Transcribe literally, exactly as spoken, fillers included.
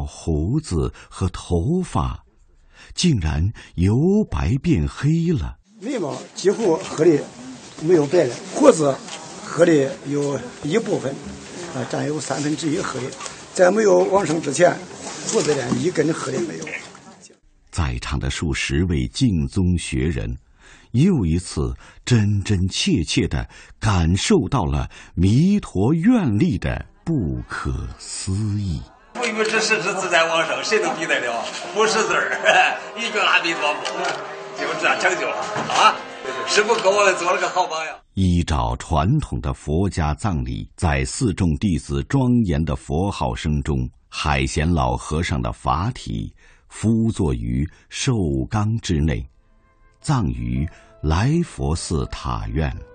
胡子和头发竟然由白变黑了， 眉毛几乎黑的没有白了，胡子黑的有一部分，啊，占有三分之一黑的。在没有往生之前，胡子连一根黑的没有。 在场的数十位净宗学人，又一次真真切切地感受到了弥陀愿力的不可思议。 不与之实之自在往生，谁能比得了？不识字儿，一句阿弥陀佛，就这样成就了啊！师父给我做了个好榜样。 依照传统的佛家葬礼，在四众弟子庄严的佛号声中，海贤老和尚的法体敷坐于寿缸之内，葬于来佛寺塔院。